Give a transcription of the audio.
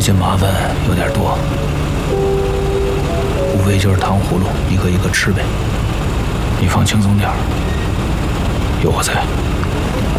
些麻烦有点多，无非就是糖葫芦一个一个吃呗。你放轻松点儿，有我在。